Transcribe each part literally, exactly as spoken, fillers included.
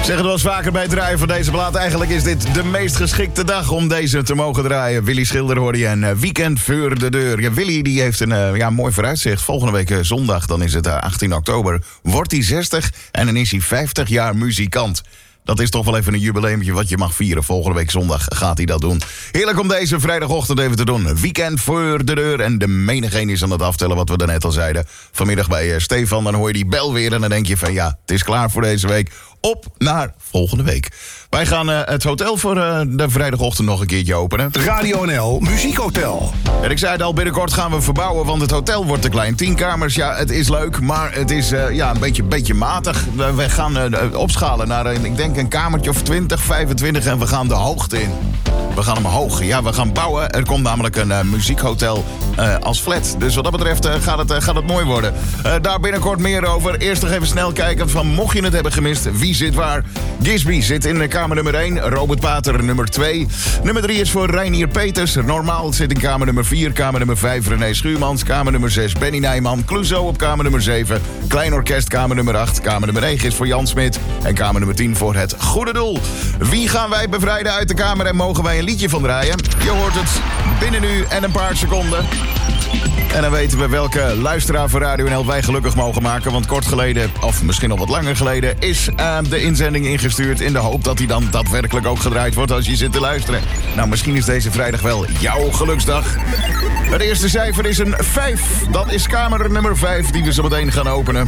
Ik zeg het wel eens vaker bij het draaien van deze plaat. Eigenlijk is dit de meest geschikte dag om deze te mogen draaien. Willy Schilder hoorde je en uh, weekend voor de deur. Ja, Willy die heeft een uh, ja, mooi vooruitzicht. Volgende week uh, zondag, dan is het uh, achttien oktober, wordt hij zestig en dan is hij vijftig jaar muzikant. Dat is toch wel even een jubileumpje wat je mag vieren. Volgende week zondag gaat hij dat doen. Heerlijk om deze vrijdagochtend even te doen. Weekend voor de deur. En de menigeen is aan het aftellen wat we daarnet al zeiden. Vanmiddag bij uh, Stefan, dan hoor je die bel weer. En dan denk je van ja, het is klaar voor deze week. Op naar volgende week. Wij gaan uh, het hotel voor uh, de vrijdagochtend nog een keertje openen. Radio N L Muziekhotel. En ik zei het al, binnenkort gaan we verbouwen, want het hotel wordt te klein. Tien kamers, ja, het is leuk, maar het is uh, ja, een beetje, beetje matig. We, we gaan uh, opschalen naar, uh, ik denk, een kamertje of twintig, vijfentwintig en we gaan de hoogte in. We gaan hem hoog. Ja, we gaan bouwen. Er komt namelijk een uh, muziekhotel uh, als flat. Dus wat dat betreft uh, gaat, het, uh, gaat het mooi worden. Uh, daar binnenkort meer over. Eerst nog even snel kijken van mocht je het hebben gemist. Wie zit waar? Gisby zit in kamer nummer één. Robert Pater nummer twee. Nummer drie is voor Reinier Peters. Normaal zit in kamer nummer vier. Kamer nummer vijf René Schuurmans. Kamer nummer zes Benny Nijman. Clouseau op kamer nummer zeven. Klein Orkest kamer nummer acht. Kamer nummer negen is voor Jan Smit. En kamer nummer tien voor Het Goede Doel. Wie gaan wij bevrijden uit de kamer en mogen wij een liedje van draaien? Je hoort het binnen nu en een paar seconden. En dan weten we welke luisteraar voor Radio N L wij gelukkig mogen maken. Want kort geleden, of misschien nog wat langer geleden, is uh, de inzending ingestuurd in de hoop dat hij dan daadwerkelijk ook gedraaid wordt als je zit te luisteren. Nou, misschien is deze vrijdag wel jouw geluksdag. Het eerste cijfer is een vijf. Dat is kamer nummer vijf die we zo meteen gaan openen.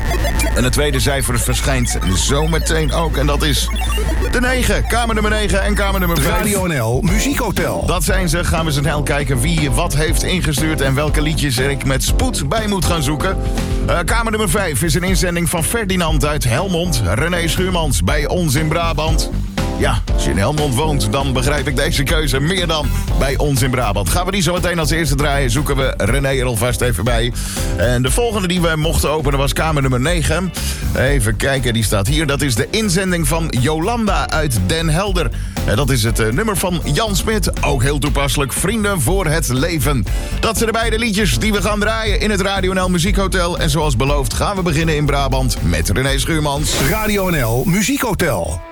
En het tweede cijfer verschijnt zo meteen ook. En dat is de negen. Kamer nummer negen en kamer nummer vijf. Radio N L Muziekhotel. Dat zijn ze. Gaan we snel kijken wie wat heeft ingestuurd en welke liedjes er ik met spoed bij moet gaan zoeken. Uh, kamer nummer vijf is een inzending van Ferdinand uit Helmond. René Schuurmans bij ons in Brabant. Ja, als je in Helmond woont, dan begrijp ik deze keuze meer dan bij ons in Brabant. Gaan we die zo meteen als eerste draaien, zoeken we René er alvast even bij. En de volgende die we mochten openen was kamer nummer negen. Even kijken, die staat hier. Dat is de inzending van Jolanda uit Den Helder. En dat is het uh, nummer van Jan Smit. Ook heel toepasselijk, Vrienden voor het Leven. Dat zijn de beide liedjes die we gaan draaien in het Radio N L Muziekhotel. En zoals beloofd gaan we beginnen in Brabant met René Schuurmans. Radio N L Muziekhotel.